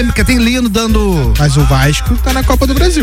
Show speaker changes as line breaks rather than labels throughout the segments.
porque tem Lino dando...
Mas o Vasco tá na Copa do Brasil.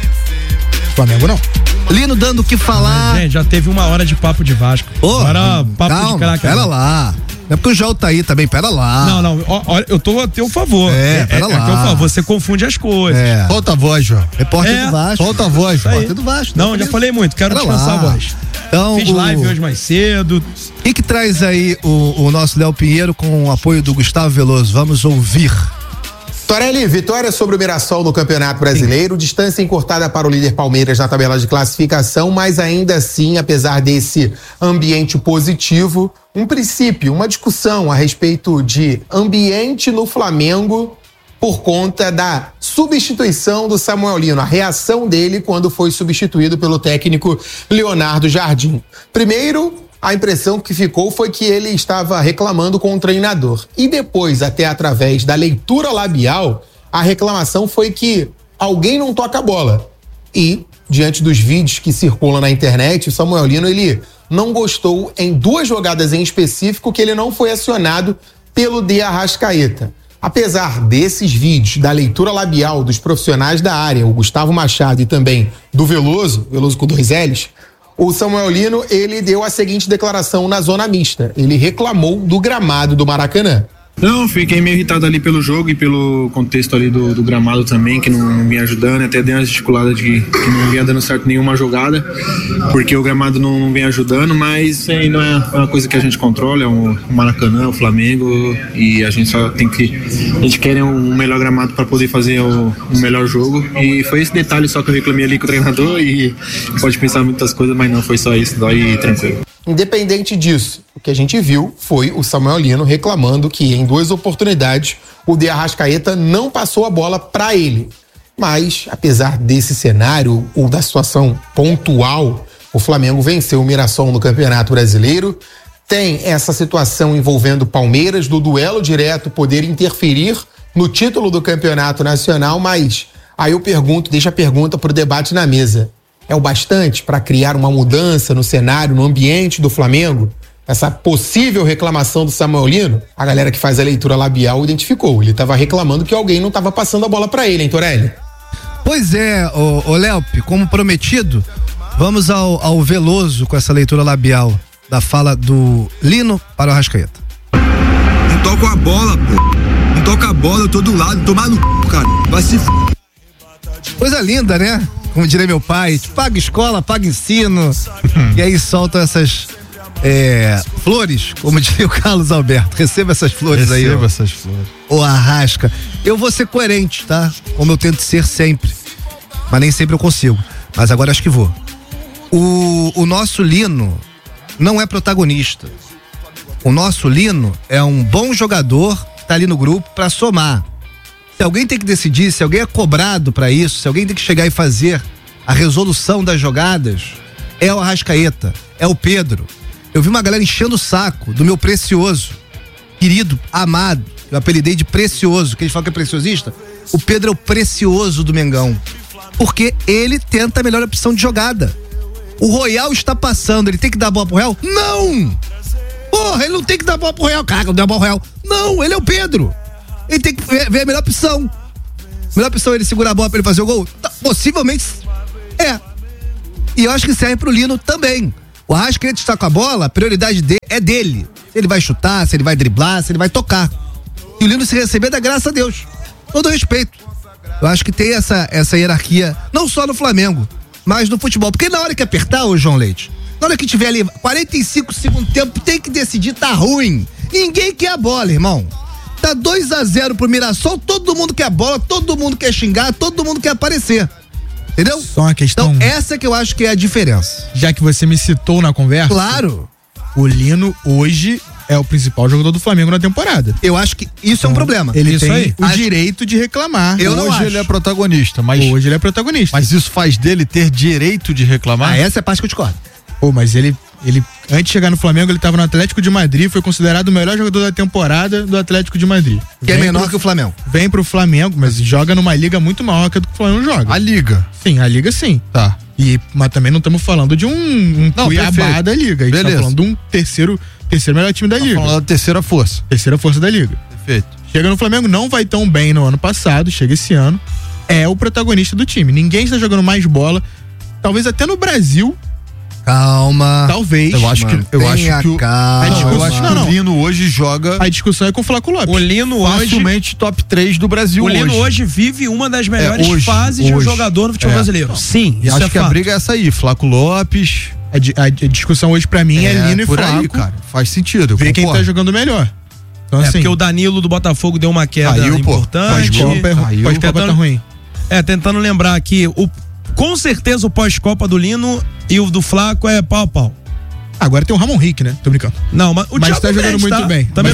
O Flamengo não.
Lino dando o que falar.
Mas, gente, já teve 1 hora de papo de Vasco.
Agora
papo
calma,
de craque.
pera lá. Não é porque o João tá aí também, pera lá.
Não, olha, eu tô a teu favor.
Pera lá.
A teu favor, você confunde as coisas.
Solta a voz, João.
Repórter do Vasco.
Solta a voz, João.
Repórter do Vasco.
Não, já falei muito, quero descansar a voz.
Então,
fiz live hoje mais cedo.
O que traz aí o nosso Léo Pinheiro com o apoio do Gustavo Veloso? Vamos ouvir.
Torelli, vitória sobre o Mirassol no Campeonato Brasileiro, distância encurtada para o líder Palmeiras na tabela de classificação, mas ainda assim, apesar desse ambiente positivo, um princípio, uma discussão a respeito de ambiente no Flamengo por conta da substituição do Samuel Lino, a reação dele quando foi substituído pelo técnico Leonardo Jardim. Primeiro, a impressão que ficou foi que ele estava reclamando com o treinador. E depois, até através da leitura labial, a reclamação foi que alguém não toca a bola. E, diante dos vídeos que circulam na internet, o Samuel Lino, ele não gostou em 2 jogadas em específico que ele não foi acionado pelo De Arrascaeta. Apesar desses vídeos, da leitura labial dos profissionais da área, o Gustavo Machado e também do Veloso com 2 L's, o Samuel Lino, ele deu a seguinte declaração na zona mista. Ele reclamou do gramado do Maracanã.
Não, fiquei meio irritado ali pelo jogo e pelo contexto ali do gramado também, que não vinha ajudando, até dei uma gesticulada de que não vinha dando certo nenhuma jogada, porque o gramado não vem ajudando, mas isso aí não é uma coisa que a gente controla, é o Maracanã, o Flamengo, e a gente só tem que, a gente quer um melhor gramado para poder fazer um melhor jogo, e foi esse detalhe só que eu reclamei ali com o treinador, e pode pensar muitas coisas, mas não, foi só isso, dói tranquilo.
Independente disso, o que a gente viu foi o Samuel Lino reclamando que em 2 oportunidades o De Arrascaeta não passou a bola para ele. Mas, apesar desse cenário ou da situação pontual, o Flamengo venceu o Mirassol no Campeonato Brasileiro. Tem essa situação envolvendo o Palmeiras, do duelo direto poder interferir no título do Campeonato Nacional, mas aí eu pergunto, deixa a pergunta para o debate na mesa. É o bastante para criar uma mudança no cenário, no ambiente do Flamengo? Essa possível reclamação do Samuel Lino, a galera que faz a leitura labial identificou. Ele estava reclamando que alguém não estava passando a bola para ele, hein, Torelli?
Pois é, ô Léo, como prometido, vamos ao Veloso com essa leitura labial da fala do Lino para o Arrascaeta.
Não toco a bola, pô. Não toca a bola, eu tô do lado, tomar no c, cara. Vai se f...
Coisa linda, né? Como diria meu pai, paga escola, paga ensino. E aí soltam essas flores, como diria o Carlos Alberto. Receba essas flores aí.
Receba essas flores.
Ô Arrasca. Eu vou ser coerente, tá? Como eu tento ser sempre. Mas nem sempre eu consigo. Mas agora acho que vou. O nosso Lino não é protagonista. O nosso Lino é um bom jogador que tá ali no grupo pra somar. Se alguém tem que decidir, se alguém é cobrado pra isso, se alguém tem que chegar e fazer a resolução das jogadas, é o Arrascaeta, é o Pedro. Eu vi uma galera enchendo o saco do meu Precioso, querido, amado, eu apelidei de Precioso, que eles falam que é preciosista. O Pedro é o Precioso do Mengão, porque ele tenta a melhor opção de jogada. O Royal está passando, ele tem que dar a bola pro Royal? Não! Porra, ele não tem que dar a bola pro Royal, cara, não deu a bola pro Royal. Não, ele é o Pedro. Ele tem que ver a melhor opção. Melhor opção é ele segurar a bola pra ele fazer o gol? Possivelmente é. E eu acho que serve pro Lino também. O Arrascaeta está com a bola, a prioridade é dele. Se ele vai chutar, se ele vai driblar, se ele vai tocar. E o Lino se receber, dá graças a Deus. Todo respeito. Eu acho que tem essa hierarquia, não só no Flamengo, mas no futebol. Porque na hora que apertar, ô João Leite, na hora que tiver ali 45 segundos tempo, tem que decidir, tá ruim. Ninguém quer a bola, irmão. Tá 2-0 pro Mirassol, todo mundo quer bola, todo mundo quer xingar, todo mundo quer aparecer. Entendeu?
Só uma questão.
Então, essa que eu acho que é a diferença.
Já que você me citou na conversa.
Claro.
O Lino hoje é o principal jogador do Flamengo na temporada.
Eu acho que isso é um problema.
Ele
isso
tem
aí.
o direito de reclamar.
Hoje
ele é protagonista, mas
hoje ele é protagonista.
Mas isso faz dele ter direito de reclamar?
Essa é a parte que eu discordo.
Pô, mas ele antes de chegar no Flamengo, ele estava no Atlético de Madrid, foi considerado o melhor jogador da temporada do Atlético de Madrid.
Que é menor que o Flamengo.
Vem pro Flamengo, mas joga numa liga muito maior que a do que o Flamengo joga.
A liga?
Sim, a liga sim.
Tá.
Mas também não estamos falando de um Cuiabá da liga. A gente tá falando de um terceiro melhor time da liga.
Falando da terceira força.
Terceira força da liga.
Perfeito.
Chega no Flamengo, não vai tão bem no ano passado, chega esse ano, é o protagonista do time. Ninguém está jogando mais bola, talvez até no Brasil.
Calma.
Talvez.
Eu acho que o Lino hoje joga.
A discussão é com o Flaco Lopes.
O Lino
facilmente top 3 do Brasil hoje.
O Lino hoje vive uma das melhores fases de um jogador no futebol brasileiro. Sim,
e acho que a briga é essa aí, Flaco Lopes.
A discussão hoje pra mim é Lino e
por
Flaco.
Aí, cara. Faz sentido.
Ver quem tá jogando melhor.
Então, assim, porque o Danilo do Botafogo deu uma queda importante.
Pós-Copa tá ruim.
Tentando lembrar aqui, com certeza o pós-Copa do Lino e o do Flaco é pau a pau.
Agora tem o Ramon Rick, né? Tô brincando.
Não, mas o Thiago
tá jogando muito bem.
Também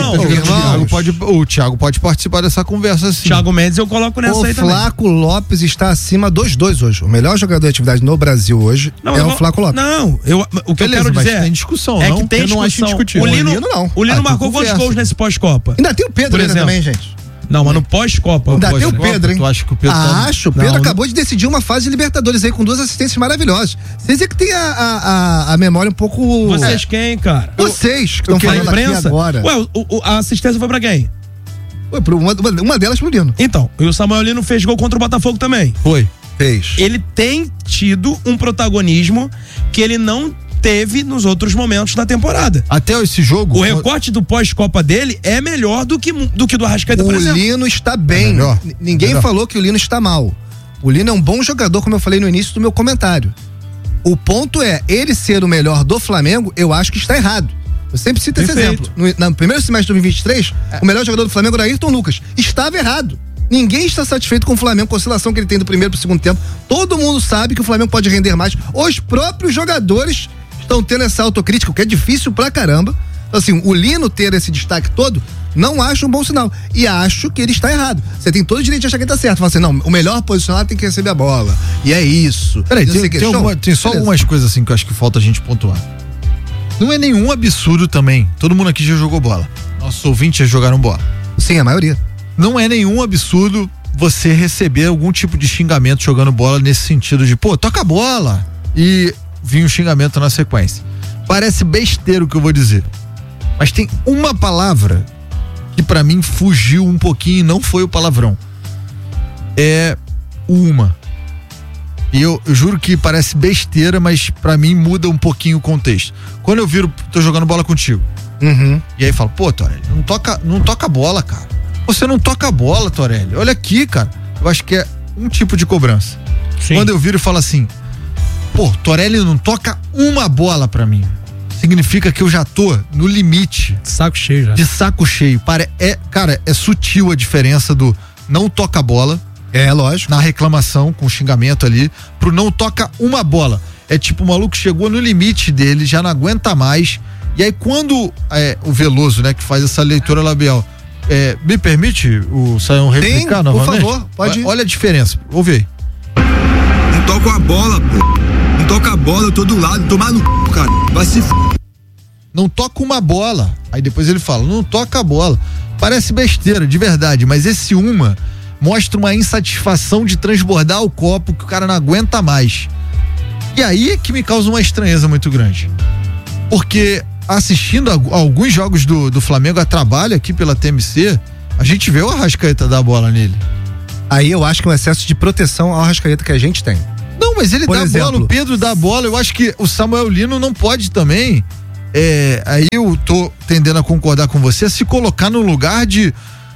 o Thiago pode participar dessa conversa assim.
Thiago Mendes eu coloco nessa aí também.
O Flaco Lopes está acima 2-2 hoje. O melhor jogador de atividade no Brasil hoje é o Flaco Lopes.
Não, o que eu quero dizer
tem discussão,
é
não?
que tem
eu
discussão.
Não acho indiscutível.
O Lino marcou quantos gols nesse pós-Copa?
Ainda tem o Pedro ainda também, gente.
Não, mas no pós-Copa.
Ainda tem o Pedro, hein?
Tu acha que o Pedro
o Pedro acabou de decidir uma fase de Libertadores aí com 2 assistências maravilhosas. Vocês é que tem a memória um pouco...
Vocês quem, cara?
Vocês que estão falando aqui agora.
Ué, a assistência foi pra quem?
Foi uma delas pro Lino.
Então, e o Samuel Lino fez gol contra o Botafogo também.
Fez.
Ele tem tido um protagonismo que ele não teve nos outros momentos da temporada.
Até esse jogo...
O recorte do pós-Copa dele é melhor do que do Arrascaeta, por exemplo.
O Lino está bem. Ninguém falou que o Lino está mal. O Lino é um bom jogador, como eu falei no início do meu comentário. O ponto é, ele ser o melhor do Flamengo, eu acho que está errado. Eu sempre cito esse exemplo. No primeiro semestre de 2023, o melhor jogador do Flamengo era Ayrton Lucas. Estava errado. Ninguém está satisfeito com o Flamengo, com a oscilação que ele tem do primeiro pro segundo tempo. Todo mundo sabe que o Flamengo pode render mais. Os próprios jogadores estão tendo essa autocrítica, o que é difícil pra caramba. Então, assim, o Lino ter esse destaque todo, não acho um bom sinal. E acho que ele está errado. Você tem todo o direito de achar que ele tá certo. Fala assim, não, o melhor posicionado tem que receber a bola. E é isso.
Peraí, tem só algumas coisas assim que eu acho que falta a gente pontuar. Não é nenhum absurdo também. Todo mundo aqui já jogou bola. Nossos ouvintes já jogaram bola.
Sim, a maioria.
Não é nenhum absurdo você receber algum tipo de xingamento jogando bola nesse sentido de, toca a bola. E vinha um xingamento na sequência. Parece besteira o que eu vou dizer, mas tem uma palavra que pra mim fugiu um pouquinho e não foi o palavrão. É uma. E eu juro que parece besteira, mas pra mim muda um pouquinho o contexto. Quando eu tô jogando bola contigo, e aí falo, Torelli, não toca a bola, cara. Você não toca a bola, Torelli. Olha aqui, cara. Eu acho que é um tipo de cobrança. Sim. Quando eu viro e falo assim, Torelli não toca uma bola pra mim. Significa que eu já tô no limite.
De saco cheio já.
De saco cheio. Cara, é sutil a diferença do não toca a bola.
É, lógico.
Na reclamação, com xingamento ali, pro não toca uma bola. É tipo, o maluco chegou no limite dele, já não aguenta mais. E aí quando o Veloso, né, que faz essa leitura labial, me permite o Saião replicar novamente?
Por favor, pode ir.
Olha a diferença, ouve aí.
Não toca a bola, Não toca a bola, eu tô do lado, tomar no cara. Vai se
Não toca uma bola. Aí depois ele fala, não toca a bola. Parece besteira, de verdade, mas esse mostra uma insatisfação de transbordar o copo que o cara não aguenta mais. E aí é que me causa uma estranheza muito grande. Porque assistindo a alguns jogos do Flamengo a trabalho aqui pela TMC, a gente vê o Arrascaeta dar a bola nele.
Aí eu acho que é um excesso de proteção ao Arrascaeta que a gente tem.
Não, mas ele dá a bola, o Pedro dá a bola, eu acho que o Samuel Lino não pode também, aí eu tô tendendo a concordar com você, se colocar no lugar de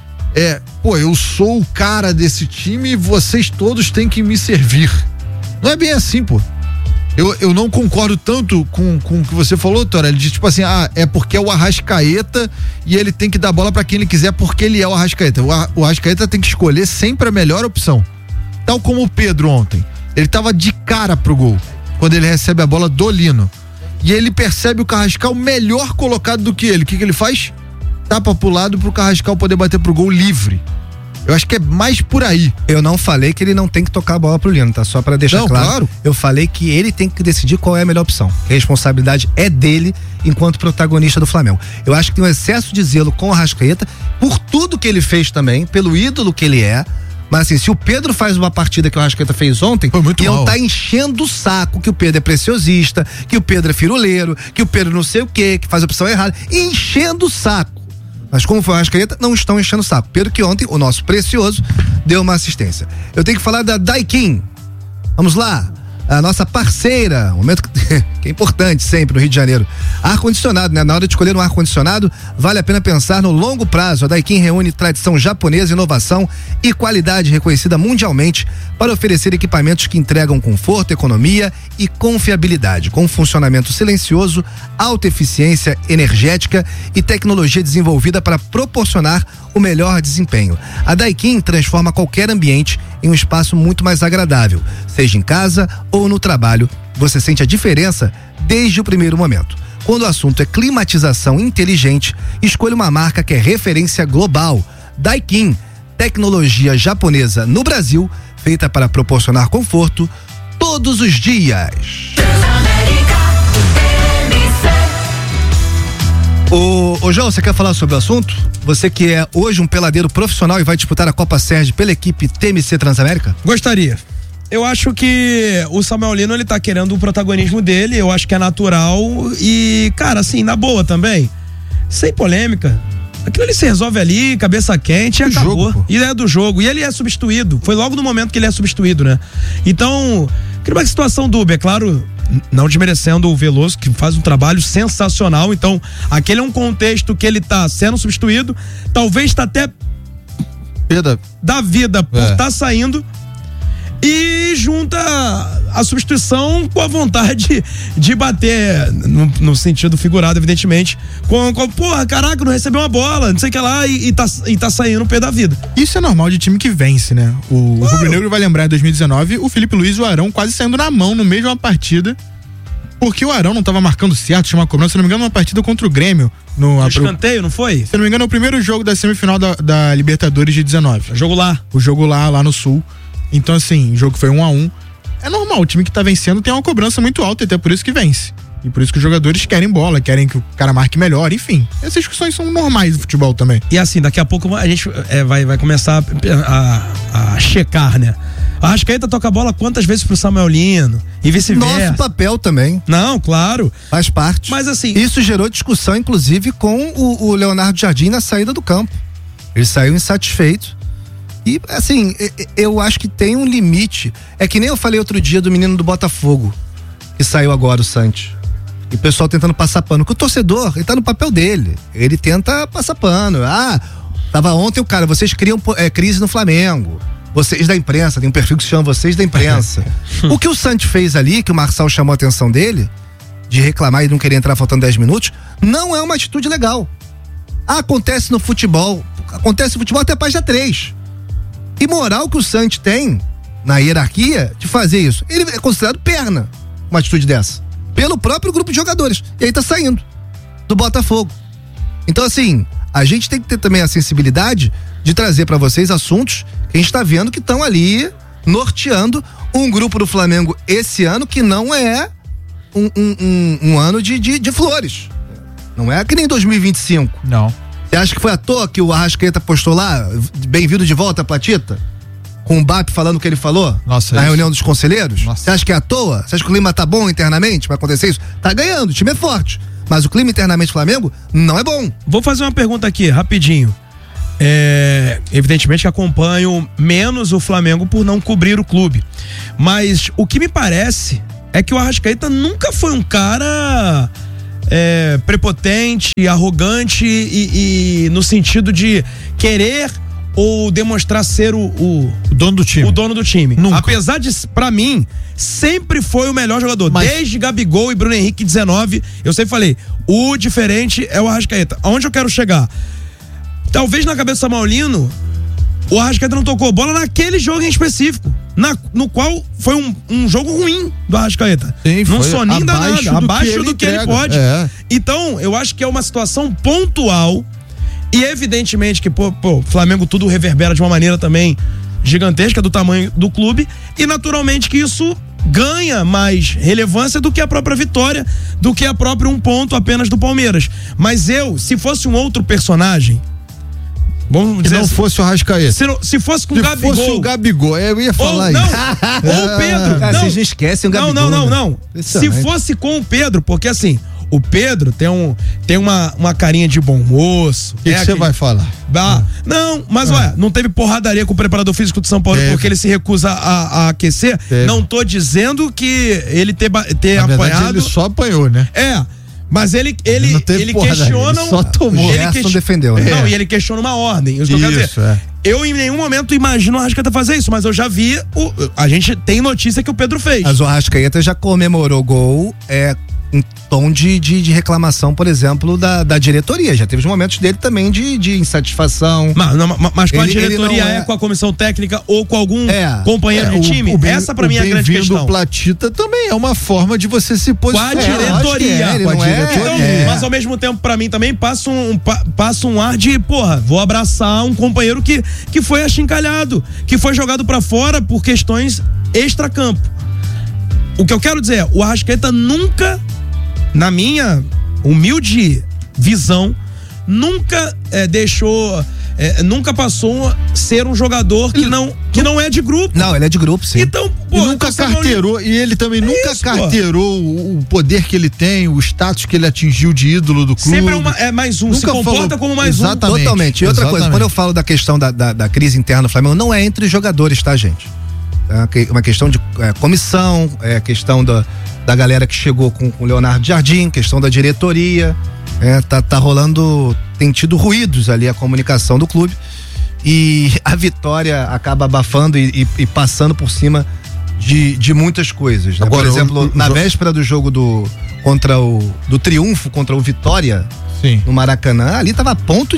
eu sou o cara desse time e vocês todos têm que me servir. Não é bem assim, Eu não concordo tanto com o que você falou, Torelli, de tipo assim, é porque é o Arrascaeta e ele tem que dar bola pra quem ele quiser porque ele é o Arrascaeta. O Arrascaeta tem que escolher sempre a melhor opção. Tal como o Pedro ontem. Ele tava de cara pro gol, quando ele recebe a bola do Lino. E ele percebe o Carrascal melhor colocado do que ele. O que ele faz? Tapa pro lado pro Carrascal poder bater pro gol livre. Eu acho que é mais por aí.
Eu não falei que ele não tem que tocar a bola pro Lino, tá? Só pra deixar claro. Eu falei que ele tem que decidir qual é a melhor opção. A responsabilidade é dele enquanto protagonista do Flamengo. Eu acho que tem um excesso de zelo com o Arrascaeta por tudo que ele fez também, pelo ídolo que ele é. Mas assim, se o Pedro faz uma partida que o Arrascaeta fez ontem, iam tá enchendo o saco que o Pedro é preciosista, que o Pedro é firuleiro, que o Pedro não sei o quê, que faz a opção errada, enchendo o saco. Mas como foi o Arrascaeta, não estão enchendo o saco. Pedro que ontem, o nosso precioso, deu uma assistência. Eu tenho que falar da Daikin. Vamos lá. A nossa parceira, um momento que é importante sempre no Rio de Janeiro. Ar-condicionado, né? Na hora de escolher um ar-condicionado, vale a pena pensar no longo prazo. A Daikin reúne tradição japonesa, inovação e qualidade reconhecida mundialmente para oferecer equipamentos que entregam conforto, economia e confiabilidade, com funcionamento silencioso, alta eficiência energética e tecnologia desenvolvida para proporcionar o melhor desempenho. A Daikin transforma qualquer ambiente em um espaço muito mais agradável, seja em casa ou no trabalho. Você sente a diferença desde o primeiro momento. Quando o assunto é climatização inteligente, escolha uma marca que é referência global. Daikin, tecnologia japonesa no Brasil, feita para proporcionar conforto todos os dias. Ô João, você quer falar sobre o assunto? Você que é hoje um peladeiro profissional e vai disputar a Copa Sérgio pela equipe TMC Transamérica?
Gostaria. Eu acho que o Samuel Lino, ele tá querendo o protagonismo dele, eu acho que é natural e, cara, assim, na boa também, sem polêmica, aquilo ali se resolve ali, cabeça quente e acabou. E é do jogo, e ele é substituído, foi logo no momento que ele é substituído, né? Então, cria uma situação dúbia, é claro, não desmerecendo o Veloso, que faz um trabalho sensacional, então, aquele é um contexto que ele tá sendo substituído, talvez tá até da vida por tá saindo, e junta a substituição com a vontade de bater, no sentido figurado, evidentemente, com porra, caraca, não recebeu uma bola, não sei o que lá, e tá saindo o pé da vida.
Isso é normal de time que vence, né? O Rubro-Negro vai lembrar em 2019, o Felipe Luiz e o Arão quase saindo na mão no meio de uma partida, porque o Arão não tava marcando certo, tinha uma cobrança, se não me engano, uma partida contra o Grêmio. No
escanteio, não foi?
Se não me engano, é o primeiro jogo da semifinal da Libertadores de 19.
O jogo
lá no Sul. Então, assim, o jogo foi 1-1. É normal, o time que tá vencendo tem uma cobrança muito alta, e até por isso que vence. E por isso que os jogadores querem bola, querem que o cara marque melhor, enfim. Essas discussões são normais do futebol também.
E assim, daqui a pouco a gente vai começar a checar, né? A Arrascaeta toca a bola quantas vezes pro Samuel Lino e vice-versa.
Nosso papel também.
Não, claro.
Faz parte.
Mas assim...
Isso gerou discussão, inclusive, com o Leonardo Jardim na saída do campo. Ele saiu insatisfeito. E, assim, eu acho que tem um limite. É que nem eu falei outro dia do menino do Botafogo, que saiu agora, o Santos. E o pessoal tentando passar pano. Que o torcedor, ele tá no papel dele. Ele tenta passar pano. Tava ontem o cara, vocês criam crise no Flamengo. Vocês da imprensa, tem um perfil que se chama Vocês da Imprensa. O que o Santos fez ali, que o Marçal chamou a atenção dele, de reclamar e não querer entrar faltando 10 minutos, não é uma atitude legal. Acontece no futebol até a página 3. E moral que o Santos tem na hierarquia de fazer isso. Ele é considerado perna, uma atitude dessa, pelo próprio grupo de jogadores. E aí tá saindo do Botafogo. Então, assim, a gente tem que ter também a sensibilidade de trazer pra vocês assuntos que a gente tá vendo que estão ali norteando um grupo do Flamengo esse ano que não é um ano de flores. Não é que nem 2025.
Não.
Você acha que foi à toa que o Arrascaeta postou lá, bem-vindo de volta, Platita? Com o BAP falando o que ele falou?
Nossa,
na reunião dos conselheiros?
Nossa.
Você acha que é à toa? Você acha que o clima tá bom internamente pra acontecer isso? Tá ganhando, o time é forte. Mas o clima internamente do Flamengo não é bom.
Vou fazer uma pergunta aqui, rapidinho. Evidentemente que acompanho menos o Flamengo por não cobrir o clube. Mas o que me parece é que o Arrascaeta nunca foi um cara... prepotente, arrogante e no sentido de querer ou demonstrar ser o
dono do time.
O dono do time.
Nunca.
Apesar de, pra mim, sempre foi o melhor jogador. Desde Gabigol e Bruno Henrique 19, eu sempre falei, o diferente é o Arrascaeta. Aonde eu quero chegar? Talvez na cabeça do Samuel Lino, o Arrascaeta não tocou bola naquele jogo em específico, no qual foi um jogo ruim do Arrascaeta.
Sim,
não sou nem danado, abaixo do que ele pode. Então, eu acho que é uma situação pontual e evidentemente que, o Flamengo tudo reverbera de uma maneira também gigantesca do tamanho do clube e naturalmente que isso ganha mais relevância do que a própria vitória, do que a própria um ponto apenas do Palmeiras. Mas se fosse um outro personagem, vamos dizer,
não assim, fosse o Arrascaeta.
Se fosse com o Gabigol.
Se fosse o Gabigol, eu ia falar isso.
Ou o Pedro.
Vocês não esquecem o Gabigol.
Não. Se fosse com o Pedro, porque assim, o Pedro tem uma carinha de bom moço.
O que você vai falar?
Não, mas olha, não teve porradaria com o preparador físico do São Paulo porque ele se recusa a aquecer. Não tô dizendo que ele ter
Na
apanhado.
verdade, ele só apanhou, né?
Mas ele questiona.
Ele só tomou.
O Gerson defendeu, né?
Não, e ele questiona uma ordem. Isso, eu em nenhum momento imagino o Arrascaeta fazer isso, mas eu já vi. A gente tem notícia que o Pedro fez.
Mas o Arrascaeta já comemorou o gol em tom de reclamação, por exemplo, da diretoria. Já teve os momentos dele também de insatisfação.
Mas com a diretoria com a comissão técnica ou com algum companheiro de time? Essa pra mim é a grande questão.
O Platita também é uma forma de você se posicionar.
Com a diretoria. Mas ao mesmo tempo, pra mim também passa um ar de, vou abraçar um companheiro que foi achincalhado, que foi jogado pra fora por questões extracampo. O que eu quero dizer é, o Arrascaeta nunca, na minha humilde visão, nunca nunca passou a ser um jogador que não é de grupo.
Não, ele é de grupo, sim.
Então,
nunca carteirou, e ele também nunca carteirou o poder que ele tem, o status que ele atingiu de ídolo do clube.
Sempre é mais um, nunca se comporta como mais
exatamente,
um.
Totalmente. E outra coisa, quando eu falo da questão da crise interna do Flamengo, não é entre os jogadores, tá, gente? É uma questão de comissão, questão da galera que chegou com o Leonardo Jardim, questão da diretoria, tá rolando, tem tido ruídos ali a comunicação do clube e a Vitória acaba abafando e passando por cima de muitas coisas, né? Agora, por exemplo, na véspera do jogo do triunfo contra o Vitória,
sim,
no Maracanã, ali tava a ponto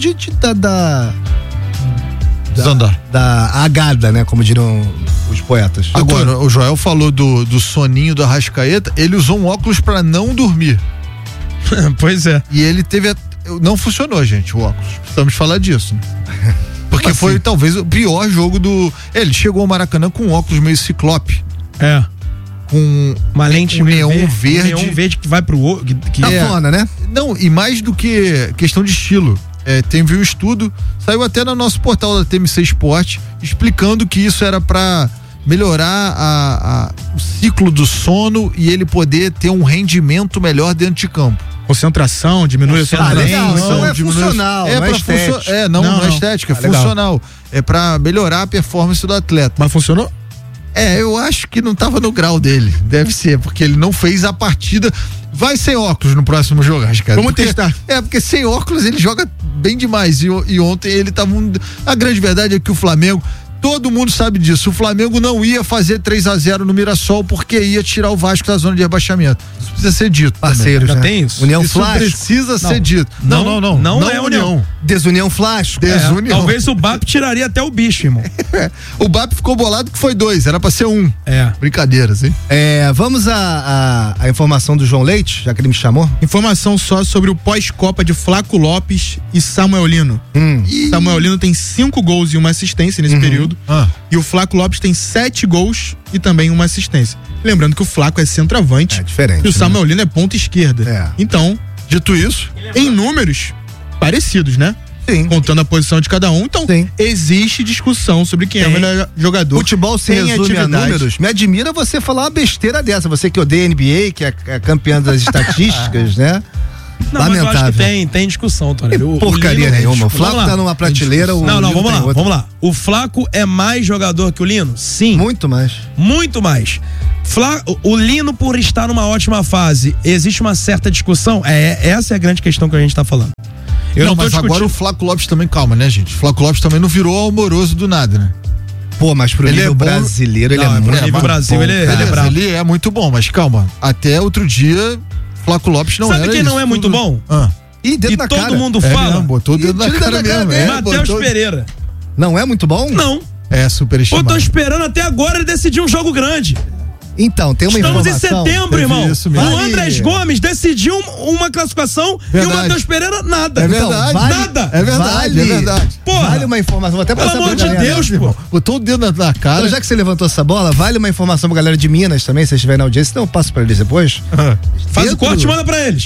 da agada, né? Como diriam os poetas.
Agora, o Joel falou do soninho do Arrascaeta, ele usou um óculos pra não dormir.
Pois é.
E ele não funcionou, gente, o óculos. Precisamos falar disso. Porque foi talvez o pior jogo ele chegou ao Maracanã com um óculos meio ciclope. Com
uma lente
neon verde.
Neon verde que vai pro olho.
Cafona, né?
Não, e mais do que questão de estilo. Teve um estudo, saiu até no nosso portal da TMC Sport, explicando que isso era para melhorar o ciclo do sono e ele poder ter um rendimento melhor dentro de campo.
Concentração, diminui a sonolência.
Não é funcional, não é estética.
Não é estética, é funcional. É para melhorar a performance do atleta.
Mas funcionou?
Eu acho que não tava no grau dele. Deve ser, porque ele não fez a partida. Vai sem óculos no próximo jogo, cara.
Vamos testar.
Porque sem óculos ele joga bem demais. E ontem ele tava. A grande verdade é que o Flamengo. Todo mundo sabe disso. O Flamengo não ia fazer 3-0 no Mirassol porque ia tirar o Vasco da zona de rebaixamento. Isso precisa ser dito.
Parceiros,
já
né?
tem isso.
União
isso
Flasco.
Precisa ser dito.
Não é União.
Desunião Flasco.
Desunião.
Talvez o BAP tiraria até o bicho, irmão.
O BAP ficou bolado que foi 2, era pra ser 1. Brincadeiras, hein?
Vamos à informação do João Leite, já que ele me chamou.
Informação só sobre o pós-Copa de Flaco Lopes e Samuel Lino. Samuel Lino tem 5 gols e uma assistência nesse período. E o Flaco Lopes tem 7 gols e também uma assistência. Lembrando que o Flaco é centroavante.
É diferente.
E o Samuel Lino é ponta esquerda. Então,
dito isso,
em números parecidos, né?
Sim.
Contando a posição de cada um. Então, existe discussão sobre quem é o melhor jogador.
Futebol se resume a números. Me admira você falar uma besteira dessa. Você que odeia NBA, que é campeã das estatísticas, né?
Não, mas eu acho que tem discussão, Tony.
Porcaria nenhuma. O Flaco tá numa prateleira.
Vamos lá. O Flaco é mais jogador que o Lino? Sim.
Muito mais.
Muito mais. O Lino, por estar numa ótima fase, existe uma certa discussão? Essa é a grande questão que a gente tá falando.
Mas agora o Flaco Lopes também, calma, né, gente? O Flaco Lopes também não virou amoroso do nada, né?
Pô, mas pro nível brasileiro ele é muito bom.
Nível Brasil, ele é brabo.
Ele é muito bom, mas calma. Até outro dia, Flaco Lopes não era isso.
Sabe quem não é muito bom?
E
todo mundo fala?
Botou o dedo na cara mesmo.
Matheus Pereira.
Não é muito bom?
Não.
É super estimado.
Tô esperando até agora ele decidir um jogo grande.
Então, tem uma
Estamos
informação.
em setembro, irmão. O
Andrés
Gomes decidiu uma classificação e o Matheus Pereira nada.
É verdade.
Nada.
É verdade, é verdade.
Porra.
Vale uma informação. Vou até passar
Pelo amor de Deus, pô.
Botou o dedo na cara.
Então, já que você levantou essa bola, vale uma informação pra galera de Minas também, se vocês estiverem na audiência, então eu passo pra eles depois.
Faz o corte e manda pra eles.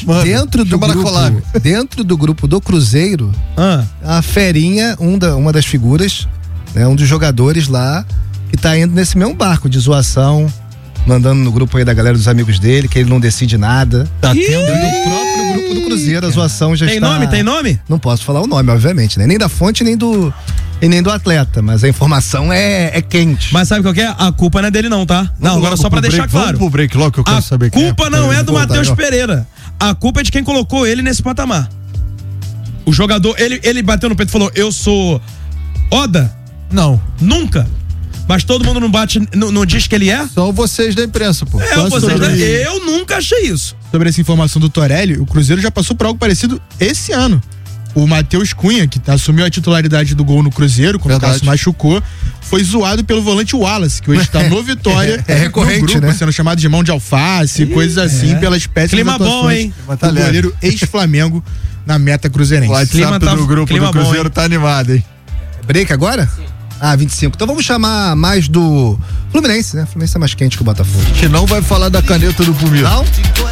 Dentro do grupo do Cruzeiro, a Ferinha, uma das figuras, né, um dos jogadores lá, que tá indo nesse mesmo barco de zoação mandando no grupo aí da galera dos amigos dele, que ele não decide nada.
Tá tendo
no próprio grupo do Cruzeiro, a zoação já está...
Tem nome?
Não posso falar o nome, obviamente, né? Nem da fonte, nem do atleta, mas a informação é quente.
Mas sabe o que é? A culpa não é dele não, tá? Não, agora só pra deixar claro.
Vamos pro break logo que eu quero saber quem é.
A culpa não é do Matheus Pereira. A culpa é de quem colocou ele nesse patamar. O jogador, ele bateu no peito e falou, eu sou Oda?
Não.
Nunca. Mas todo mundo não diz que ele é?
São vocês da imprensa, pô.
Eu nunca achei isso.
Sobre essa informação do Torelli, o Cruzeiro já passou por algo parecido esse ano. O Matheus Cunha, que assumiu a titularidade do gol no Cruzeiro, quando o Cássio machucou, foi zoado pelo volante Wallace, que hoje está no Vitória.
É recorrente,
no grupo,
né?
Sendo chamado de mão de alface, coisas assim, pelas péssimas atuações.
Bom, hein?
O goleiro ex-Flamengo na meta cruzeirense.
O WhatsApp do grupo do Cruzeiro tá animado, hein?
Break agora? 25. Então vamos chamar mais do Fluminense, né? O Fluminense é mais quente que o Botafogo.
A gente não vai falar da caneta do Pumir.
Não?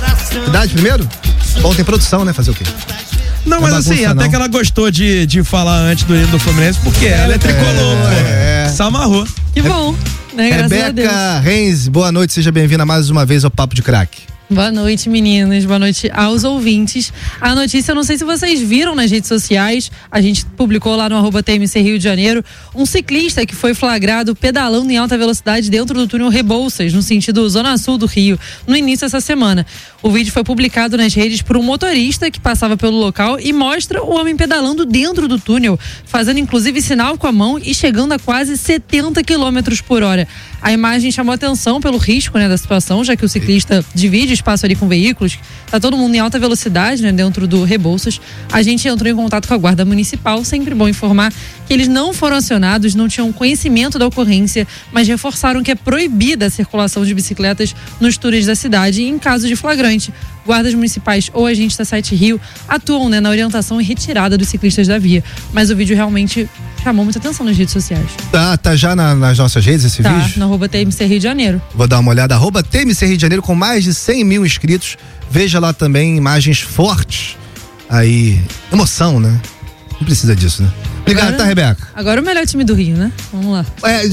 Idade primeiro? Bom, tem produção, né? Fazer o quê?
Não, mas assim, até que ela gostou de falar antes do hino do Fluminense, porque ela é tricolor, pô. Se amarrou.
Que bom, né? Graças a Deus.
Rebeca Renz, boa noite, seja bem-vinda mais uma vez ao Papo de Craque.
Boa noite, meninas. Boa noite aos ouvintes. A notícia, eu não sei se vocês viram nas redes sociais, a gente publicou lá no @TMC Rio de Janeiro, um ciclista que foi flagrado pedalando em alta velocidade dentro do túnel Rebouças, no sentido zona sul do Rio, no início dessa semana. O vídeo foi publicado nas redes por um motorista que passava pelo local e mostra o homem pedalando dentro do túnel, fazendo inclusive sinal com a mão e chegando a quase 70 km por hora. A imagem chamou atenção pelo risco, né, da situação, já que o ciclista divide espaço ali com veículos, tá todo mundo em alta velocidade, né, dentro do Rebouças. A gente entrou em contato com a Guarda Municipal, sempre bom informar que eles não foram acionados, não tinham conhecimento da ocorrência, mas reforçaram que é proibida a circulação de bicicletas nos túneis da cidade em caso de flagrante. Guardas municipais ou agentes da Sete Rio atuam, né, na orientação e retirada dos ciclistas da via. Mas o vídeo realmente chamou muita atenção nas redes sociais.
Tá já nas nossas redes esse vídeo?
Tá, no @TMC Rio de Janeiro.
Vou dar uma olhada, @TMC Rio de Janeiro, com mais de 100 mil inscritos. Veja lá também imagens fortes. Aí, emoção, né? Não precisa disso, né? Obrigado,
agora,
tá, Rebeca?
Agora o melhor time do Rio, né? Vamos lá.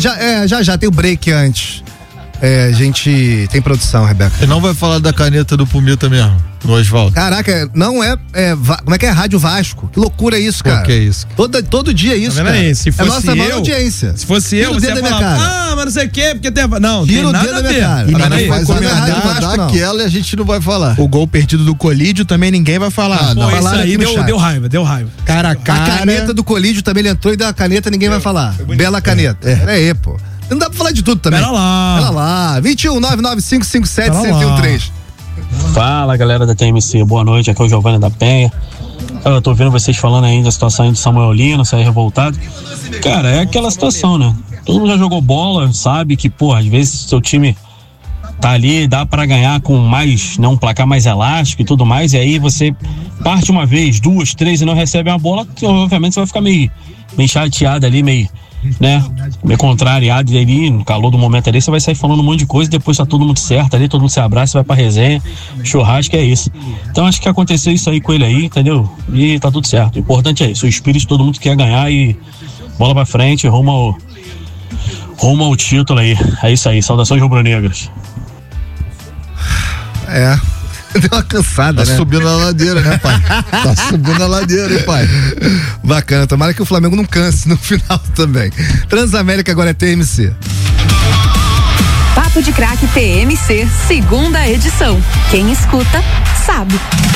Já tem o break antes. A gente tem produção, Rebeca.
Você não vai falar da caneta do Pumita mesmo, no Osvaldo?
Caraca, não como é que é? Rádio Vasco. Que loucura isso, cara.
Que é isso?
Todo dia é isso,
tá vendo
cara.
aí? Se fosse
nossa maior audiência.
Se fosse eu, você ia falar, mas não sei o quê, porque tem... Não,
tira
tem nada a ver.
E
ninguém vai comentar daquela e a gente não vai falar.
O gol perdido do Colídio também ninguém vai falar.
Pô, isso aí deu raiva.
Cara a cara.
A caneta do Colídio também, ele entrou e deu a caneta, ninguém vai falar. Bela caneta. Pera aí, pô. Não dá pra falar de tudo também.
Pera lá.
21 99557 1013.
Fala, galera da TMC. Boa noite. Aqui é o Giovanni da Penha. Eu tô vendo vocês falando aí da situação aí do Samuel Lino, sair revoltado. Cara, é aquela situação, né? Todo mundo já jogou bola, sabe que, pô, às vezes seu time tá ali, dá pra ganhar com mais, né, um placar mais elástico e tudo mais, e aí você parte uma vez, duas, três e não recebe uma bola, obviamente você vai ficar meio chateado ali, meio contrariado, e aí no calor do momento ali você vai sair falando um monte de coisa e depois tá todo mundo certo ali, todo mundo se abraça, vai pra resenha, churrasco, é isso. Então acho que aconteceu isso aí com ele aí, entendeu? E tá tudo certo. O importante é isso, o espírito, todo mundo quer ganhar e bola pra frente, rumo ao título aí. É isso aí, saudações rubro-negras.
Deu uma cansada, né?
Tá subindo a ladeira, né, pai? Tá subindo a ladeira, hein, pai?
Bacana, tomara que o Flamengo não canse no final também. Transamérica agora é TMC.
Papo de Craque TMC, segunda edição. Quem escuta, sabe.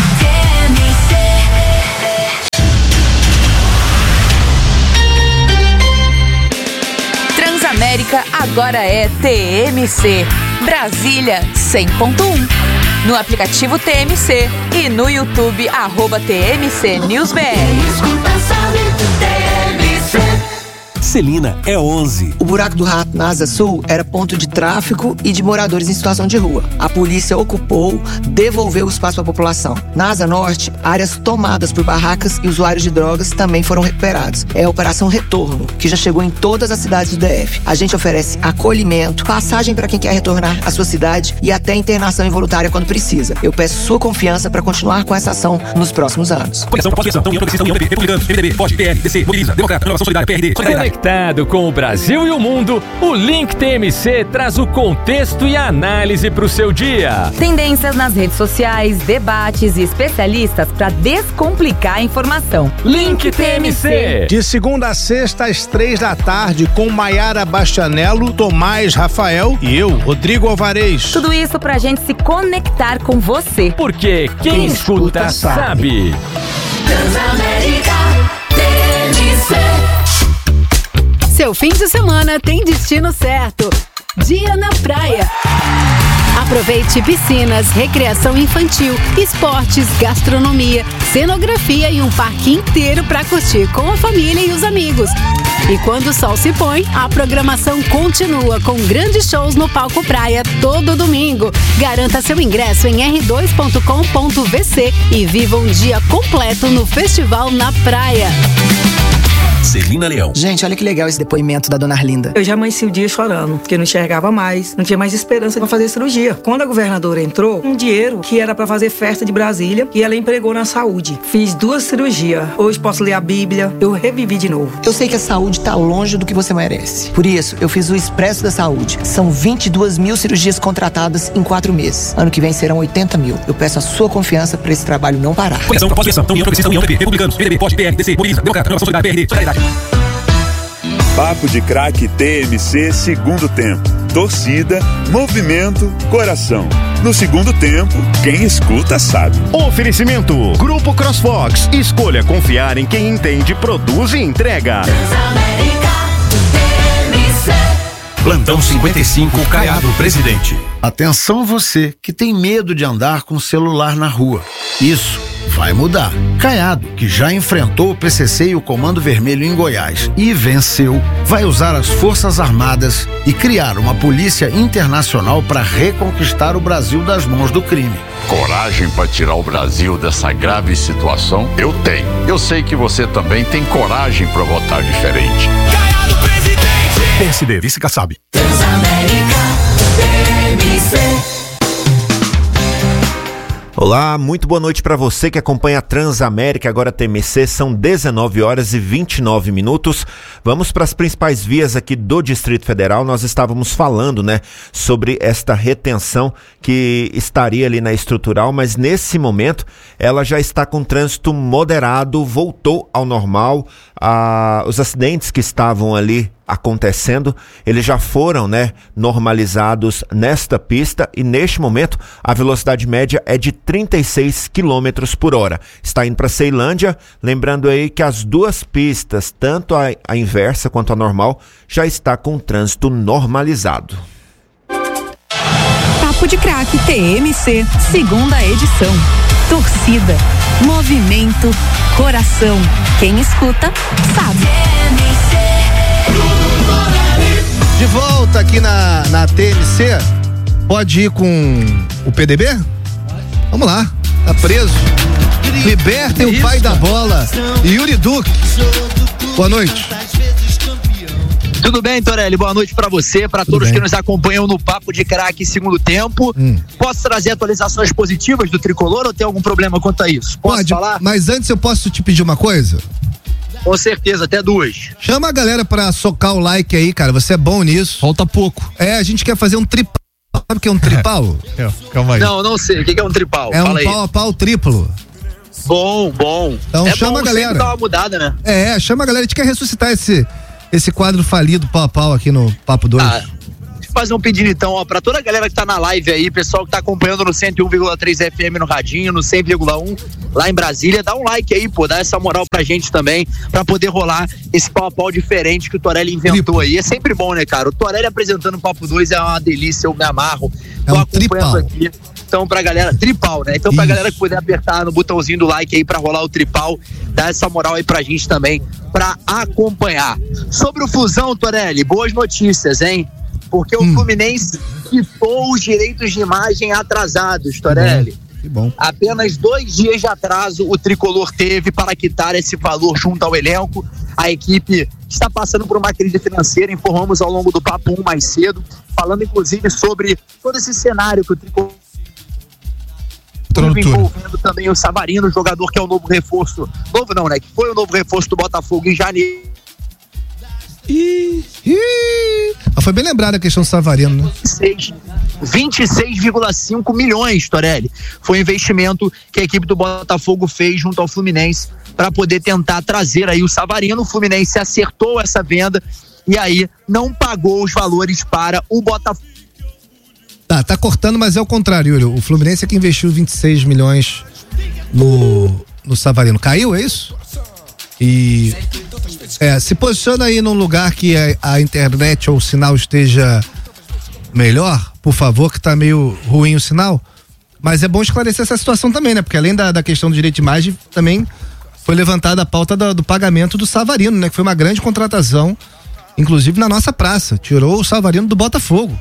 Transamérica agora é TMC. Brasília 100.1. No aplicativo TMC e no YouTube @TMC NewsBR.
Celina é 11.
O buraco do rato na Asa Sul era ponto de tráfico e de moradores em situação de rua. A polícia ocupou, devolveu o espaço à população. Na Asa Norte, áreas tomadas por barracas e usuários de drogas também foram recuperados. É a Operação Retorno, que já chegou em todas as cidades do DF. A gente oferece acolhimento, passagem para quem quer retornar à sua cidade e até internação involuntária quando precisa. Eu peço sua confiança para continuar com essa ação nos próximos anos.
Coligação, pós-criação, União Progressista, União PP, Republicanos, PMDB, Forte, PL, DC, Mobiliza, Democrata, Renovação Solidária, PRD, Solidariedade. Conectado com o Brasil e o mundo, o Link TMC traz o contexto e a análise para o seu dia.
Tendências nas redes sociais, debates e especialistas para descomplicar a informação.
Link TMC.
De segunda a sexta, às 3h, com Maiara Bastianello, Tomás Rafael e eu, Rodrigo Alvarez.
Tudo isso pra gente se conectar com você.
Porque quem escuta sabe.
Transamérica TMC.
Seu fim de semana tem destino certo. Dia na praia. Aproveite piscinas, recreação infantil, esportes, gastronomia, cenografia e um parque inteiro para curtir com a família e os amigos. E quando o sol se põe, a programação continua com grandes shows no Palco Praia todo domingo. Garanta seu ingresso em r2.com.vc e viva um dia completo no Festival na Praia.
Celina Leão.
Gente, olha que legal esse depoimento da dona Arlinda.
Eu já amanheci o dia chorando, porque não enxergava mais, não tinha mais esperança de fazer cirurgia. Quando a governadora entrou, um dinheiro que era pra fazer festa de Brasília e ela empregou na saúde. Fiz 2 cirurgias. Hoje posso ler a Bíblia, eu revivi de novo.
Eu sei que a saúde tá longe do que você merece. Por isso, eu fiz o Expresso da Saúde. São 22 mil cirurgias contratadas em 4 meses. Ano que vem serão 80 mil. Eu peço a sua confiança pra esse trabalho não parar.
Conexão, pós-eleição, União Progressista, União PP, Republicanos, PDB, POD, PR, DC, Bolívia, Democrata, Renovação Solidária, PRD, Solidariedade.
Papo de Craque TMC segundo tempo. Torcida, movimento, coração. No segundo tempo, quem escuta sabe.
Oferecimento: Grupo CrossFox. Escolha confiar em quem entende, produz e entrega.
Plantão 55, Caiado Presidente.
Atenção você que tem medo de andar com o celular na rua. Isso vai mudar. Caiado, que já enfrentou o PCC e o Comando Vermelho em Goiás e venceu, vai usar as Forças Armadas e criar uma polícia internacional para reconquistar o Brasil das mãos do crime.
Coragem para tirar o Brasil dessa grave situação? Eu tenho. Eu sei que você também tem coragem para votar diferente.
Caiado Presidente. PSD, Vice Kassab. Transamérica TMC.
Olá, muito boa noite para você que acompanha a Transamérica, agora TMC, são 19h29. Vamos para as principais vias aqui do Distrito Federal. Nós estávamos falando, sobre esta retenção que estaria ali na Estrutural, mas nesse momento ela já está com trânsito moderado, voltou ao normal. Os acidentes que estavam ali acontecendo, eles já foram, normalizados nesta pista e neste momento a velocidade média é de 36 km por hora. Está indo para Ceilândia, lembrando aí que as duas pistas, tanto a inversa quanto a normal, já está com trânsito normalizado.
Papo de Craque TMC, segunda edição. Torcida, movimento, coração. Quem escuta, sabe.
De volta aqui na TMC, pode ir com o PDB? Vamos lá, tá preso. Libertem o pai da bola, Yuri Duque. Boa noite.
Tudo bem, Torelli? Boa noite pra você, pra todos que nos acompanham no Papo de Craque segundo tempo. Posso trazer atualizações positivas do Tricolor ou tem algum problema quanto a isso? Posso falar?
Mas antes eu posso te pedir uma coisa?
Com certeza, até 2.
Chama a galera pra socar o like aí, cara. Você é bom nisso.
Falta pouco.
A gente quer fazer um tripal. Sabe o que é um tripal?
Calma aí. Não sei. O que é um tripal?
É um pau a pau triplo.
Bom.
Então chama a galera.
Dá uma mudada, né?
Chama a galera. A gente quer ressuscitar esse quadro falido pau a pau aqui no Papo 2.
Fazer um pedido então, pra toda a galera que tá na live aí, pessoal que tá acompanhando no 101,3 FM no radinho, no 100,1 lá em Brasília, dá um like aí, dá essa moral pra gente também, pra poder rolar esse pau a pau diferente que o Torelli inventou aí. É sempre bom, né, cara? O Torelli apresentando o Papo 2 é uma delícia, eu me amarro. Tô acompanhando aqui. Então, pra galera, tripal, né? Então, pra galera que puder apertar no botãozinho do like aí pra rolar o tripal, dá essa moral aí pra gente também, pra acompanhar. Sobre o Flusão, Torelli, boas notícias, hein? Porque o Fluminense quitou os direitos de imagem atrasados, Torelli.
Que bom.
Apenas 2 dias de atraso o Tricolor teve para quitar esse valor junto ao elenco. A equipe está passando por uma crise financeira, informamos ao longo do Papo 1 mais cedo, falando inclusive sobre todo esse cenário que o Tricolor envolvendo também o Savarino, jogador que é o novo reforço, novo não, né? Que foi o novo reforço do Botafogo em janeiro.
Foi bem lembrada a questão do Savarino, né?
26,5 milhões, Torelli. Foi o investimento que a equipe do Botafogo fez junto ao Fluminense para poder tentar trazer aí o Savarino. O Fluminense acertou essa venda e aí não pagou os valores para o Botafogo.
Tá cortando, mas é o contrário, Yuri. O Fluminense é que investiu 26 milhões no Savarino. Caiu, é isso? E se posiciona aí num lugar que a internet ou o sinal esteja melhor, por favor, que tá meio ruim o sinal. Mas é bom esclarecer essa situação também, né? Porque além da questão do direito de imagem, também foi levantada a pauta do pagamento do Savarino, né? Que foi uma grande contratação, inclusive na nossa praça. Tirou o Savarino do Botafogo.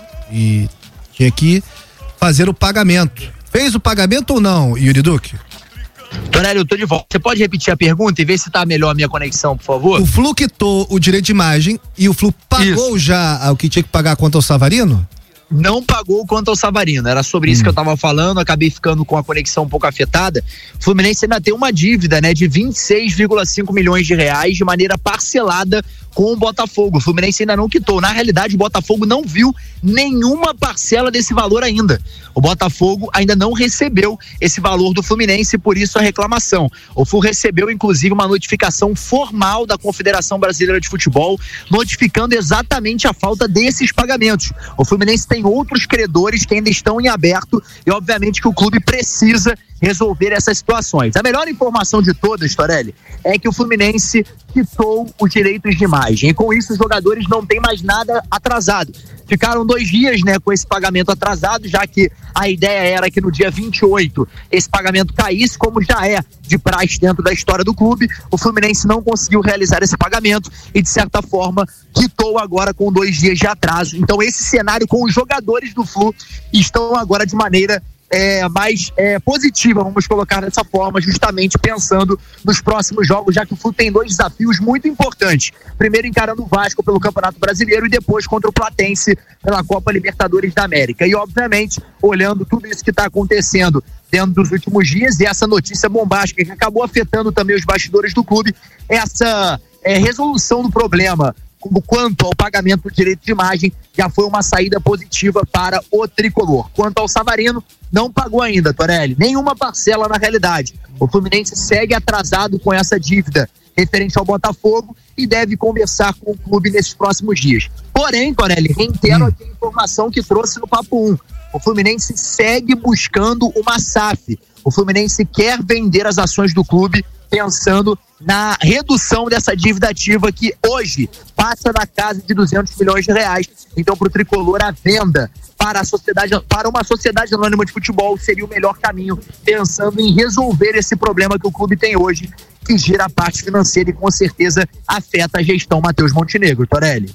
E tinha que fazer o pagamento. Fez o pagamento ou não, Yuri Duque?
Torelli, eu tô de volta. Você pode repetir a pergunta e ver se tá melhor a minha conexão, por favor?
O Flu quitou o direito de imagem e o Flu pagou já o que tinha que pagar quanto ao Savarino?
Não pagou quanto ao Savarino, era sobre isso que eu tava falando, acabei ficando com a conexão um pouco afetada. O Fluminense ainda tem uma dívida, né, de 26,5 milhões de reais de maneira parcelada com o Botafogo. O Fluminense ainda não quitou. Na realidade, o Botafogo não viu nenhuma parcela desse valor ainda. O Botafogo ainda não recebeu esse valor do Fluminense, por isso a reclamação. O Flu recebeu, inclusive, uma notificação formal da Confederação Brasileira de Futebol, notificando exatamente a falta desses pagamentos. O Fluminense tem outros credores que ainda estão em aberto e, obviamente, que o clube precisa resolver essas situações. A melhor informação de todas, Torelli, é que o Fluminense quitou os direitos de imagem e com isso os jogadores não têm mais nada atrasado. Ficaram 2 dias, né, com esse pagamento atrasado, já que a ideia era que no dia 28 esse pagamento caísse, como já é de praxe dentro da história do clube. O Fluminense não conseguiu realizar esse pagamento e, de certa forma, quitou agora com 2 dias de atraso. Então esse cenário com os jogadores do Flu estão agora de maneira mais positiva, vamos colocar dessa forma, justamente pensando nos próximos jogos, já que o Flu tem 2 desafios muito importantes. Primeiro encarando o Vasco pelo Campeonato Brasileiro e depois contra o Platense pela Copa Libertadores da América. E obviamente, olhando tudo isso que está acontecendo dentro dos últimos dias e essa notícia bombástica que acabou afetando também os bastidores do clube, essa resolução do problema quanto ao pagamento do direito de imagem já foi uma saída positiva para o tricolor. Quanto ao Savarino, não pagou ainda, Torelli, nenhuma parcela na realidade. O Fluminense segue atrasado com essa dívida referente ao Botafogo e deve conversar com o clube nesses próximos dias. Porém, Torelli, reitero aqui a informação que trouxe no Papo 1. O Fluminense segue buscando uma SAF. O Fluminense quer vender as ações do clube pensando na redução dessa dívida ativa que hoje passa da casa de 200 milhões de reais. Então, para o tricolor, a venda para uma sociedade anônima de futebol seria o melhor caminho, pensando em resolver esse problema que o clube tem hoje, que gira a parte financeira e com certeza afeta a gestão Matheus Montenegro. Torelli.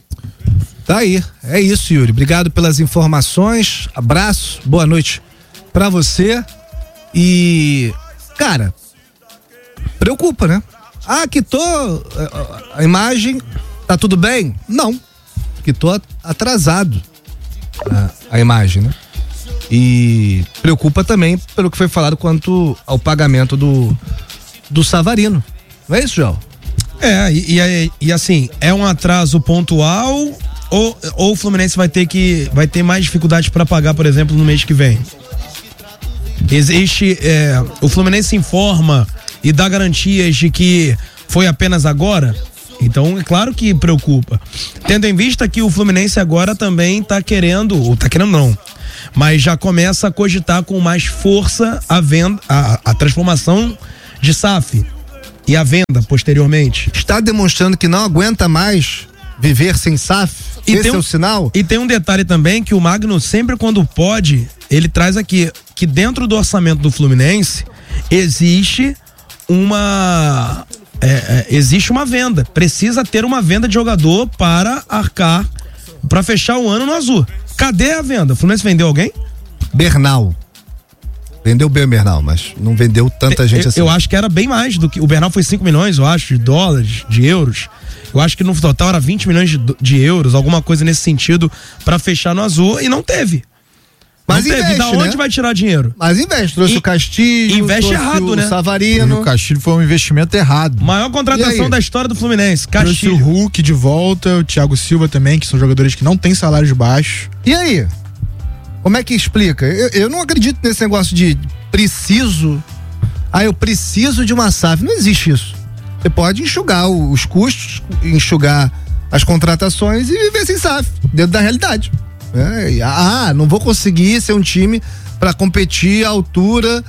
Tá aí, é isso, Yuri. Obrigado pelas informações, abraço, boa noite pra você. E, cara, preocupa, né? Quitou a imagem, tá tudo bem? Não, quitou atrasado a imagem, né? E preocupa também pelo que foi falado quanto ao pagamento do Savarino. Não é isso, João?
E assim, é um atraso pontual ou o Fluminense vai ter mais dificuldade para pagar, por exemplo, no mês que vem? O Fluminense informa e dá garantias de que foi apenas agora? Então, é claro que preocupa. Tendo em vista que o Fluminense agora também tá querendo não, mas já começa a cogitar com mais força a venda, a transformação de SAF e a venda posteriormente.
Está demonstrando que não aguenta mais viver sem SAF? Esse é o sinal?
E tem um detalhe também que o Magno sempre quando pode, ele traz aqui, que dentro do orçamento do Fluminense existe uma venda, precisa ter uma venda de jogador para arcar, para fechar o ano no azul. Cadê a venda? O Fluminense vendeu alguém?
Bernal. Vendeu bem o Bernal, mas não vendeu tanta gente assim.
Eu acho que era bem mais do que, o Bernal foi 5 milhões, eu acho, de dólares, de euros. Eu acho que no total era 20 milhões de euros, alguma coisa nesse sentido, para fechar no azul, e não teve.
Mas investe,
da onde
né?
vai tirar dinheiro?
Mas investe, trouxe o Castilho,
investe
trouxe
errado,
o
né?
Savarino.
O Castilho foi um investimento errado.
Maior contratação da história do Fluminense,
Trouxe
Castilho.
o Hulk de volta, o Thiago Silva também, que são jogadores que não têm salários baixos.
E aí? Como é que explica? Eu não acredito nesse negócio de preciso. Eu preciso de uma SAF. Não existe isso. Você pode enxugar os custos, enxugar as contratações e viver sem SAF, dentro da realidade. Não vou conseguir ser um time para competir à altura,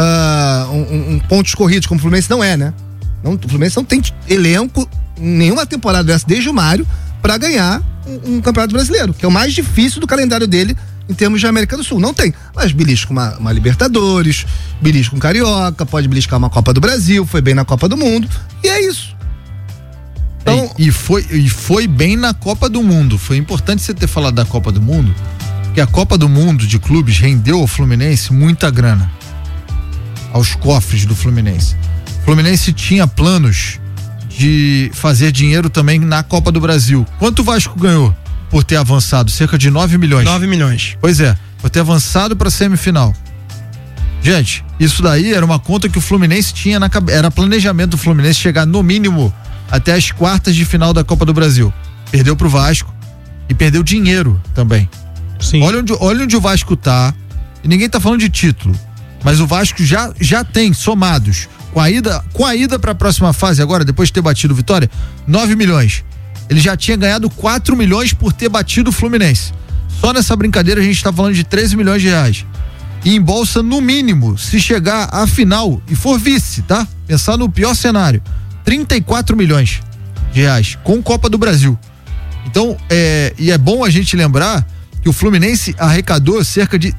um pontos corridos, como o Fluminense não é, né? O Fluminense não tem elenco nenhuma temporada dessa, desde o Mário, para ganhar um campeonato brasileiro, que é o mais difícil do calendário dele em termos de América do Sul. Não tem, mas belisca uma Libertadores, belisca um Carioca, pode beliscar uma Copa do Brasil, foi bem na Copa do Mundo, e é isso.
Então, e foi bem na Copa do Mundo. Foi importante você ter falado da Copa do Mundo, porque a Copa do Mundo de clubes rendeu ao Fluminense muita grana, aos cofres do Fluminense. O Fluminense tinha planos de fazer dinheiro também na Copa do Brasil. Quanto o Vasco ganhou por ter avançado? Cerca de 9 milhões.
9 milhões.
Pois é, por ter avançado para a semifinal. Gente, isso daí era uma conta que o Fluminense tinha na cabeça. Era planejamento do Fluminense chegar no mínimo até as quartas de final da Copa do Brasil. Perdeu pro Vasco e perdeu dinheiro também.
Sim.
Olha onde o Vasco tá. E ninguém tá falando de título, mas o Vasco já tem somados com a ida para a próxima fase agora, depois de ter batido o Vitória, 9 milhões. Ele já tinha ganhado 4 milhões por ter batido o Fluminense. Só nessa brincadeira a gente tá falando de 13 milhões de reais. E em bolsa, no mínimo, se chegar à final e for vice, tá? Pensar no pior cenário, 34 milhões de reais com Copa do Brasil. Então, e é bom a gente lembrar que o Fluminense arrecadou cerca de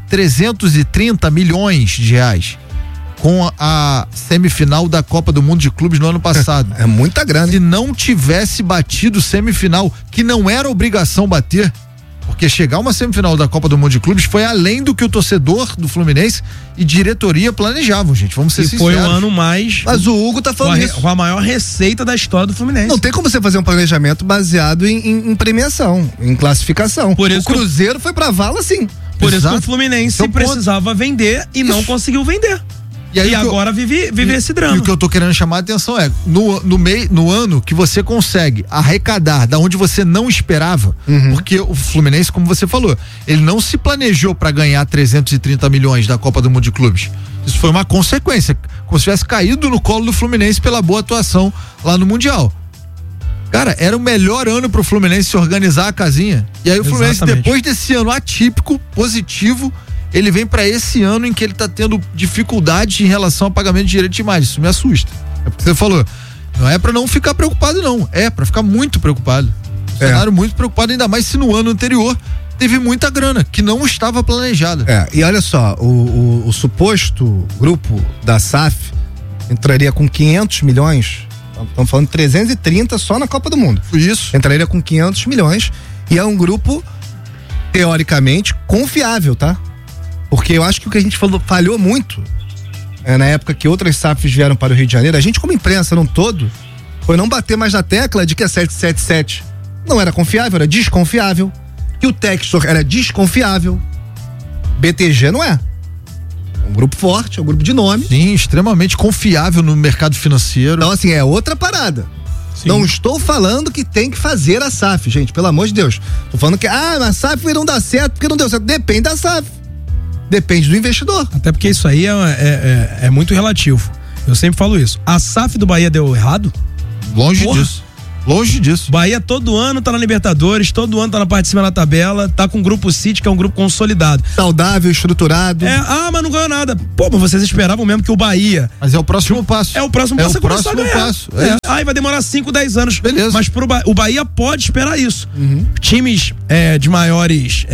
330 milhões de reais com a semifinal da Copa do Mundo de Clubes no ano passado.
É muita grana.
Se não tivesse batido semifinal, que não era obrigação bater, porque chegar a uma semifinal da Copa do Mundo de Clubes foi além do que o torcedor do Fluminense e diretoria planejavam, gente. Vamos ser sinceros.
Foi o ano mais.
Mas o Hugo tá falando isso.
Com a maior receita da história do Fluminense.
Não tem como você fazer um planejamento baseado em premiação, em classificação.
Por isso
o Cruzeiro foi pra vala, sim.
Por isso que o Fluminense precisava vender e não conseguiu vender. E agora vive esse drama.
E o que eu tô querendo chamar a atenção é, no ano que você consegue arrecadar da onde você não esperava, porque o Fluminense, como você falou, ele não se planejou para ganhar 330 milhões da Copa do Mundo de Clubes. Isso foi uma consequência, como se tivesse caído no colo do Fluminense pela boa atuação lá no Mundial. Cara, era o melhor ano pro Fluminense se organizar a casinha. E aí o Fluminense, depois desse ano atípico, positivo, ele vem pra esse ano em que ele tá tendo dificuldade em relação ao pagamento de direito de imagem. Isso me assusta. É porque você falou, não é pra não ficar preocupado, não. É pra ficar muito preocupado. Cenário muito preocupado, ainda mais se no ano anterior teve muita grana que não estava planejada.
E olha só, o suposto grupo da SAF entraria com 500 milhões, estamos falando de 330 só na Copa do Mundo.
Isso.
Entraria com 500 milhões e é um grupo teoricamente confiável, tá? Porque eu acho que o que a gente falhou muito na época que outras SAFs vieram para o Rio de Janeiro, a gente como imprensa num todo, foi não bater mais na tecla de que a 777 não era confiável, era desconfiável, que o Textor era desconfiável, BTG não é. É um grupo forte, é um grupo de nome.
Sim, extremamente confiável no mercado financeiro.
Então assim, é outra parada. Sim. Não estou falando que tem que fazer a SAF, gente, pelo amor de Deus. Tô falando que a SAF não dá certo porque não deu certo. Depende da SAF. Depende do investidor.
Até porque isso aí é muito relativo. Eu sempre falo isso. A SAF do Bahia deu errado?
Longe disso. Longe disso.
Bahia todo ano tá na Libertadores, todo ano tá na parte de cima da tabela, tá com o Grupo City, que é um grupo consolidado.
Saudável, estruturado.
Mas não ganhou nada. Pô, mas vocês esperavam mesmo que o Bahia...
Mas é o próximo passo.
É o próximo passo. É o próximo passo. Aí vai demorar 5, 10 anos.
Beleza.
Mas o Bahia pode esperar isso. Times de maiores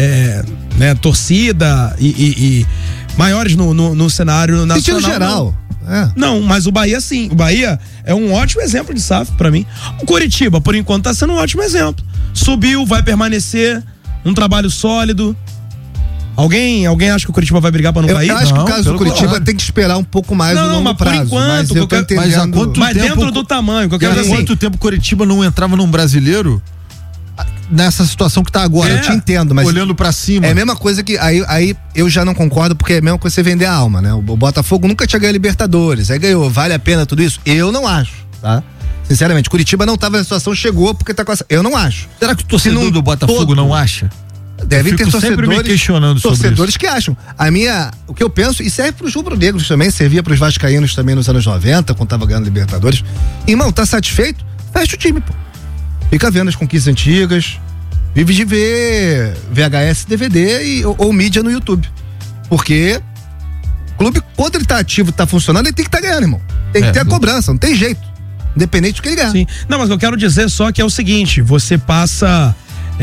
torcida e maiores no cenário nacional.
Sentido geral.
Não, mas o Bahia sim. O Bahia é um ótimo exemplo de SAF pra mim. O Coritiba, por enquanto, tá sendo um ótimo exemplo. Subiu, vai permanecer, um trabalho sólido. Alguém acha que o Coritiba vai brigar pra não cair?
Eu acho que o caso do Coritiba tem que esperar um pouco mais no longo prazo.
Por enquanto,
mas
dentro do tamanho.
Há quanto tempo o Coritiba não entrava num brasileiro nessa situação que tá agora.
Eu te entendo, mas
olhando pra cima.
É a mesma coisa que aí eu já não concordo, porque é a mesma coisa você vender a alma, né? O Botafogo nunca tinha ganho Libertadores, aí ganhou, vale a pena tudo isso? Eu não acho, tá? Sinceramente, Curitiba não tava na situação, chegou porque tá com essa... Eu não acho.
Será que o torcedor do Botafogo não acha?
Devem ter
sempre me questionando sobre
torcedores
isso.
que acham. O que eu penso, e serve pros rubro-negros também, servia pros vascaínos também nos anos 90, quando tava ganhando Libertadores. Irmão, tá satisfeito? Fecha o time, pô. Fica vendo as conquistas antigas, vive de ver VHS, DVD ou mídia no YouTube. Porque o clube, quando ele tá ativo, tá funcionando, ele tem que estar ganhando, irmão. Tem que ter a cobrança, não tem jeito. Independente do que ele ganhar.
Sim. Não, mas eu quero dizer só que é o seguinte, você passa...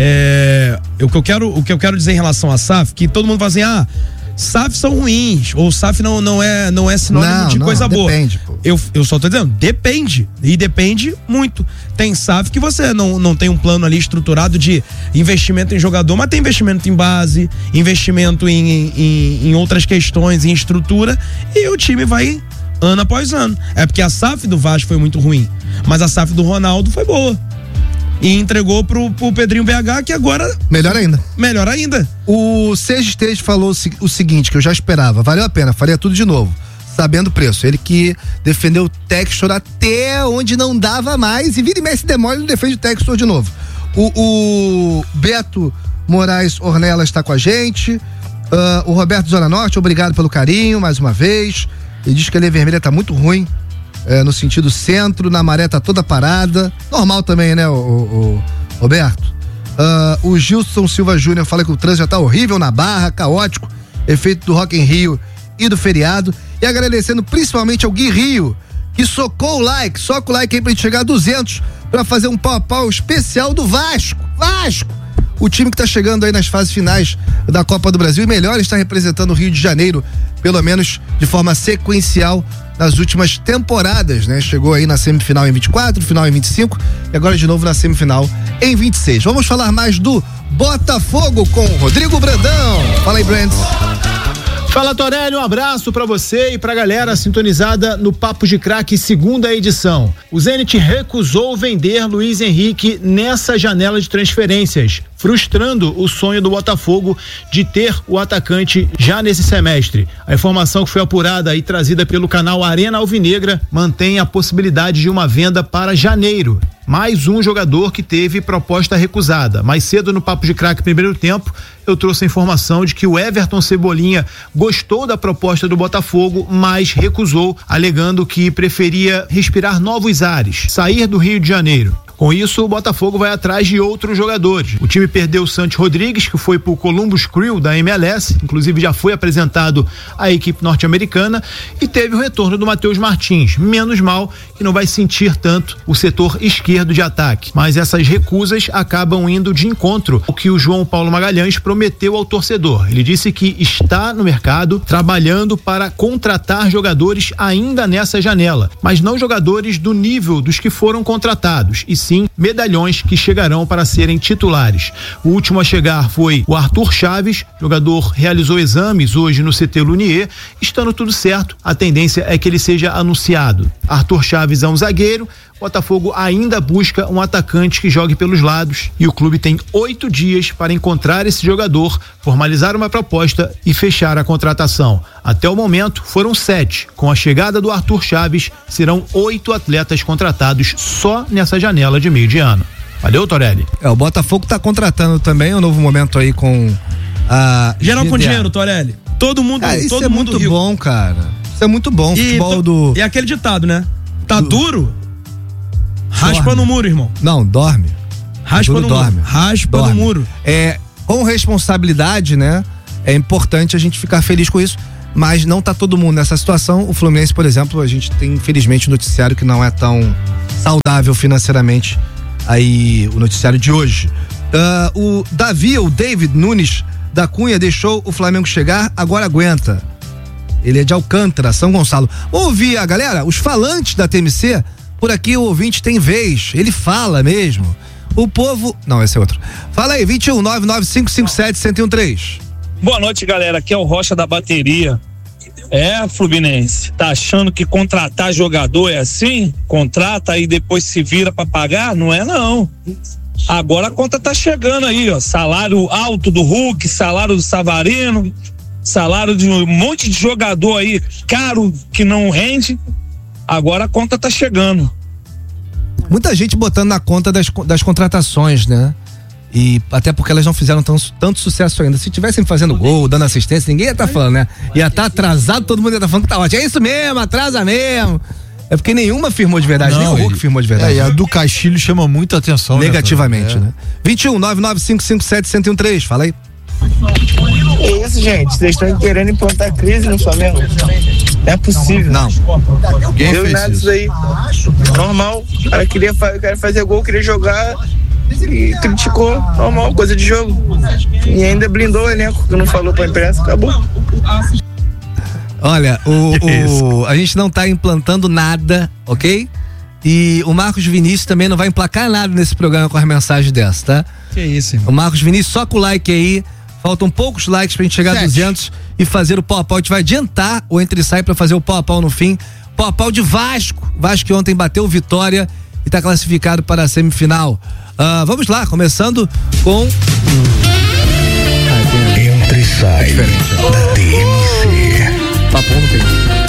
O que eu quero dizer em relação a SAF, que todo mundo fala assim, SAF são ruins, ou SAF não é sinônimo de coisa boa.
Depende, pô.
Eu só tô dizendo, depende. E depende muito. Tem SAF que você não tem um plano ali estruturado de investimento em jogador, mas tem investimento em base, investimento em outras questões, em estrutura, e o time vai ano após ano. É porque a SAF do Vasco foi muito ruim, mas a SAF do Ronaldo foi boa. E entregou pro Pedrinho BH, que agora...
Melhor ainda.
Melhor ainda.
O Sérgio Esteves falou o seguinte, que eu já esperava, valeu a pena, faria tudo de novo, sabendo o preço. Ele que defendeu o Textor até onde não dava mais, e vira e mexe demora e não defende o Textor de novo. O Beto Moraes Ornelas está com a gente, o Roberto Zona Norte, obrigado pelo carinho, mais uma vez. Ele diz que a linha vermelha tá muito ruim. No sentido centro, na maré tá toda parada. Normal também, né, o Roberto? O Gilson Silva Júnior fala que o trânsito já tá horrível na Barra, caótico, efeito do Rock in Rio e do feriado. E agradecendo principalmente ao Gui Rio, que socou o like, soca o like aí pra gente chegar a 200 pra fazer um pau a pau especial do Vasco. O time que tá chegando aí nas fases finais da Copa do Brasil e melhor está representando o Rio de Janeiro, pelo menos de forma sequencial nas últimas temporadas, né? Chegou aí na semifinal em 24, final em 25 e agora de novo na semifinal em 26. Vamos falar mais do Botafogo com Rodrigo Brandão. Fala aí, Brands.
Fala, Torelli, um abraço pra você e pra galera sintonizada no Papo de Craque, segunda edição. O Zenit recusou vender Luiz Henrique nessa janela de transferências, frustrando o sonho do Botafogo de ter o atacante já nesse semestre. A informação que foi apurada e trazida pelo canal Arena Alvinegra mantém a possibilidade de uma venda para janeiro. Mais um jogador que teve proposta recusada. Mais cedo no Papo de Craque primeiro tempo, eu trouxe a informação de que o Everton Cebolinha gostou da proposta do Botafogo, mas recusou, alegando que preferia respirar novos ares, sair do Rio de Janeiro. Com isso, o Botafogo vai atrás de outros jogadores. O time perdeu o Santi Rodrigues, que foi pro Columbus Crew da MLS, inclusive já foi apresentado à equipe norte-americana, e teve o retorno do Matheus Martins. Menos mal que não vai sentir tanto o setor esquerdo de ataque. Mas essas recusas acabam indo de encontro ao que o João Paulo Magalhães prometeu ao torcedor. Ele disse que está no mercado trabalhando para contratar jogadores ainda nessa janela, mas não jogadores do nível dos que foram contratados, e sim medalhões que chegarão para serem titulares. O último a chegar foi o Arthur Chaves, jogador realizou exames hoje no CT Lunier, estando tudo certo, a tendência é que ele seja anunciado. Arthur Chaves é um zagueiro, Botafogo ainda busca um atacante que jogue pelos lados e o clube tem 8 dias para encontrar esse jogador, formalizar uma proposta e fechar a contratação. Até o momento foram 7. Com a chegada do Arthur Chaves, serão 8 atletas contratados só nessa janela de meio de ano. Valeu, Torelli.
O Botafogo tá contratando também um novo momento aí com a...
Geral com dinheiro, Torelli. Todo mundo,
isso
todo
é
mundo
muito
rico.
bom, cara. Isso é muito bom. Futebol
E aquele ditado, né? Tá duro? Raspa no muro, irmão.
Não, dorme.
Raspa no muro. Raspa no muro.
Com responsabilidade, né? É importante a gente ficar feliz com isso, mas não tá todo mundo nessa situação. O Fluminense, por exemplo, a gente tem infelizmente um noticiário que não é tão saudável financeiramente aí, o noticiário de hoje. O David Nunes da Cunha deixou o Flamengo chegar, agora aguenta. Ele é de Alcântara, São Gonçalo. Vamos ouvir a galera, os falantes da TMC. Por aqui o ouvinte tem vez, ele fala mesmo. O povo... Não, esse é outro. Fala aí, 21-99557-1013.
Boa noite, galera. Aqui é o Rocha da Bateria. Fluminense, tá achando que contratar jogador é assim? Contrata e depois se vira pra pagar? Não é, não. Agora a conta tá chegando aí, ó. Salário alto do Hulk, salário do Savarino, salário de um monte de jogador aí caro que não rende. Agora a conta tá chegando.
Muita gente botando na conta das contratações, né? E até porque elas não fizeram tanto sucesso ainda. Se tivessem fazendo gol, dando assistência, ninguém ia estar falando, né? Ia estar atrasado, todo mundo ia estar falando que tá ótimo. É isso mesmo, atrasa mesmo. É porque nenhuma firmou de verdade, nem o Hulk firmou de verdade.
E a do Castilho chama muita atenção.
Negativamente, né? 21 99557 1013, fala aí.
É isso, gente. Vocês estão querendo implantar crise no Flamengo? Não é possível.
Não.
Quem deu nada disso aí. Normal. O cara queria fazer gol, queria jogar e criticou. Normal, coisa de jogo. E ainda blindou o elenco, que não falou pra imprensa. Acabou.
Olha, a gente não tá implantando nada, ok? E o Marcos Vinícius também não vai emplacar nada nesse programa com as mensagens dessa, tá?
Que isso, irmão.
O Marcos Vinícius só com o like aí. Faltam poucos likes pra gente chegar a 200 e fazer o pau-a-pau. A gente vai adiantar o entre e sai pra fazer o pau-a-pau no fim. Pau-a-pau de Vasco. Vasco que ontem bateu Vitória e tá classificado para a semifinal. Vamos lá, começando com...
Entre e sai da TMC.
Papão não tem.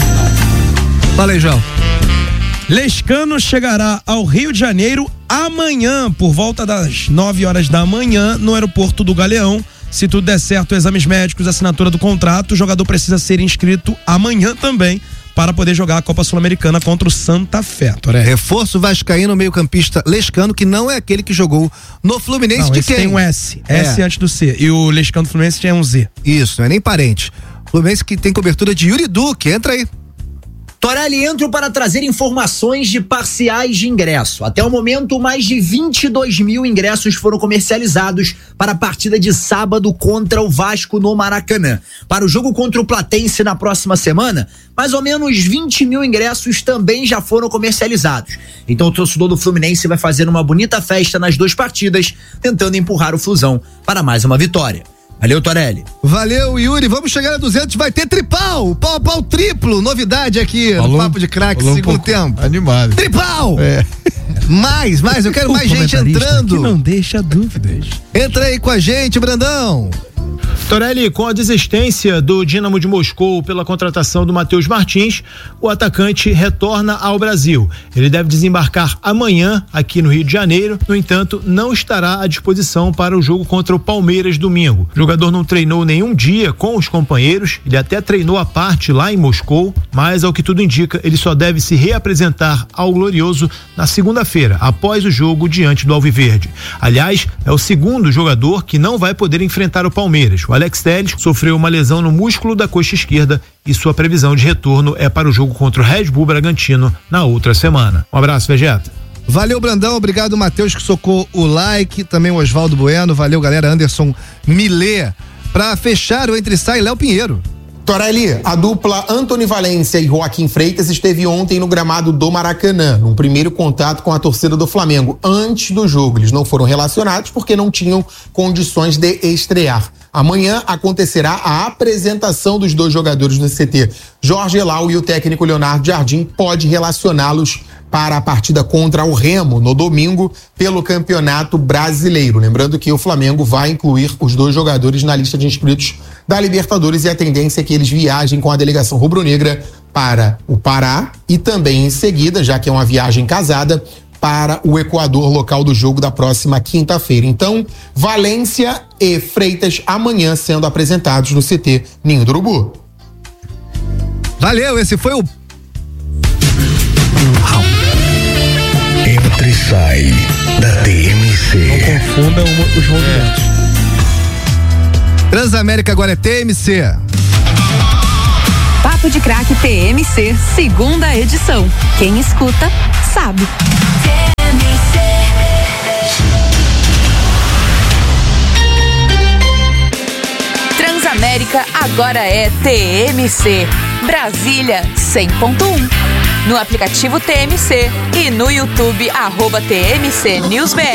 Fala aí, João.
Lescano chegará ao Rio de Janeiro amanhã, por volta das 9 horas da manhã, no aeroporto do Galeão. Se tudo der certo, exames médicos, assinatura do contrato, o jogador precisa ser inscrito amanhã também para poder jogar a Copa Sul-Americana contra o Santa Fé.
Reforço vascaíno, meio-campista Lescano, que não é aquele que jogou no Fluminense.
Não,
de
esse
quem?
tem um S. S antes do C. E o Lescano do Fluminense tem um Z.
Isso, não é nem parente. Fluminense que tem cobertura de Yuri Duque. Entra aí.
Torelli, entro para trazer informações de parciais de ingresso. Até o momento, mais de 22 mil ingressos foram comercializados para a partida de sábado contra o Vasco no Maracanã. Para o jogo contra o Platense na próxima semana, mais ou menos 20 mil ingressos também já foram comercializados. Então o torcedor do Fluminense vai fazer uma bonita festa nas duas partidas, tentando empurrar o Flusão para mais uma vitória. Valeu, Torelli.
Valeu, Yuri. Vamos chegar a 200. Vai ter tripau. Pau triplo. Novidade aqui no Papo de Craque, segundo tempo.
Animado.
Tripau. Mais. Eu quero mais gente entrando.
Que não deixa dúvidas.
Entra aí com a gente, Brandão.
Torelli, com a desistência do Dínamo de Moscou pela contratação do Matheus Martins, o atacante retorna ao Brasil. Ele deve desembarcar amanhã aqui no Rio de Janeiro, no entanto, não estará à disposição para o jogo contra o Palmeiras domingo. O jogador não treinou nenhum dia com os companheiros, ele até treinou à parte lá em Moscou, mas ao que tudo indica, ele só deve se reapresentar ao Glorioso na segunda-feira, após o jogo diante do Alviverde. Aliás, é o segundo jogador que não vai poder enfrentar o Palmeiras. O Alex Telles sofreu uma lesão no músculo da coxa esquerda e sua previsão de retorno é para o jogo contra o Red Bull Bragantino na outra semana. Um abraço, Vegeta.
Valeu, Brandão. Obrigado, Matheus, que socou o like. Também o Oswaldo Bueno. Valeu, galera. Anderson Milê. Pra fechar o Entre Sai, Léo Pinheiro.
Torelli, a dupla Antony Valência e Joaquim Freitas esteve ontem no gramado do Maracanã, num primeiro contato com a torcida do Flamengo. Antes do jogo, eles não foram relacionados porque não tinham condições de estrear. Amanhã acontecerá a apresentação dos dois jogadores no CT. Jorge Elau e o técnico Leonardo Jardim pode relacioná-los para a partida contra o Remo no domingo pelo Campeonato Brasileiro. Lembrando que o Flamengo vai incluir os dois jogadores na lista de inscritos da Libertadores e a tendência é que eles viajem com a delegação rubro-negra para o Pará e também em seguida, já que é uma viagem casada, para o Equador, local do jogo da próxima quinta-feira. Então, Valência e Freitas amanhã sendo apresentados no CT Ninho do Urubu.
Valeu, esse foi o
Entra e sai da TMC.
Não confunda os movimentos.
Transamérica agora é TMC.
Papo de Craque TMC, segunda edição. Quem escuta, sabe. Transamérica agora é TMC. Brasília 100.1. No aplicativo TMC e no YouTube @TMC News BR.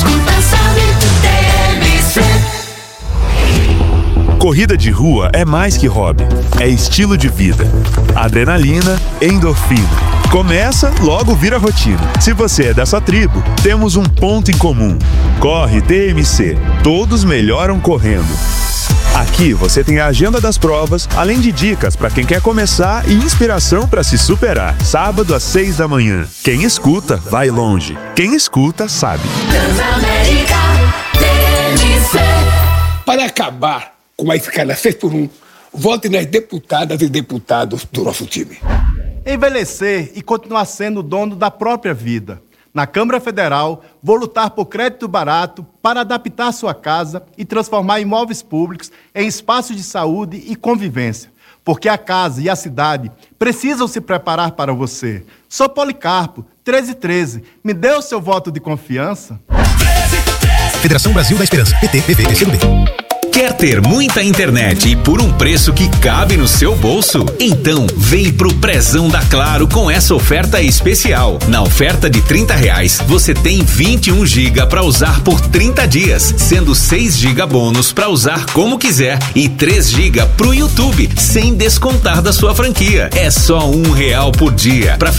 Corrida de rua é mais que hobby, é estilo de vida. Adrenalina, endorfina, Começa, logo vira rotina. Se você é dessa tribo, temos um ponto em comum. Corre TMC. Todos melhoram correndo. Aqui você tem a agenda das provas, além de dicas para quem quer começar e inspiração para se superar. Sábado às 6 da manhã. Quem escuta, vai longe. Quem escuta, sabe.
Para acabar com a escala 6x1, vote nas deputadas e deputados do nosso time.
Envelhecer e continuar sendo dono da própria vida. Na Câmara Federal, vou lutar por crédito barato para adaptar sua casa e transformar imóveis públicos em espaços de saúde e convivência. Porque a casa e a cidade precisam se preparar para você. Sou Policarpo, 1313. Me dê o seu voto de confiança?
Federação Brasil da Esperança. PT, PV, PCdoB. Quer ter muita internet e por um preço que cabe no seu bolso? Então vem pro Prezão da Claro com essa oferta especial. Na oferta de R$30, você tem 21 GB para usar por 30 dias, sendo 6 GB bônus para usar como quiser e 3 GB pro YouTube, sem descontar da sua franquia. É só R$1 por dia para